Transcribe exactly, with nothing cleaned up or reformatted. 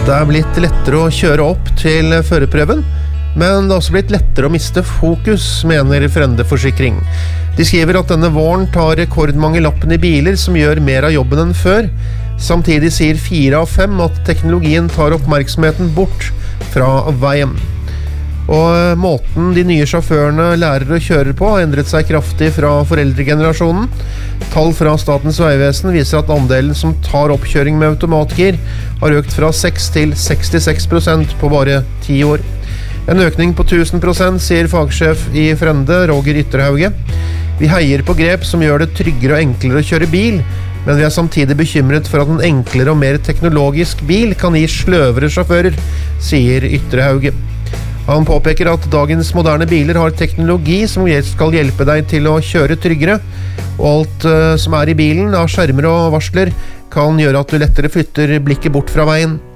Det er blitt lettere å kjøre opp til førerprøven, men det er også blitt lettere å miste fokus, mener Frende Forsikring. De skriver at denne våren tar rekordmange lappen i biler som gjør mer av jobben enn før. Samtidig sier fire av fem at teknologien tar oppmerksomheten bort fra veien. Og måten de nye sjåførene lærer å kjøre på har endret seg kraftig fra foreldregenerasjonen. Tall fra Statens vegvesen viser at andelen som tar oppkjøring med automatgir har økt fra seks til sekstiseks prosent på bare ti år. En økning på tusen prosent, sier fagsjef i Frende, Roger Ytterhauge. Vi heier på grep som gjør det tryggere og enklere å kjøre bil, men vi er samtidig bekymret for at en enklere og mer teknologisk bil kan gi sløvere sjåfører, sier Ytterhauge. Han påpeker at dagens moderne biler har teknologi som skal hjelpe deg til å kjøre tryggere, og alt uh, som er i bilen av skjermer og varsler kan gjøre at du lettere flytter blikket bort fra veien.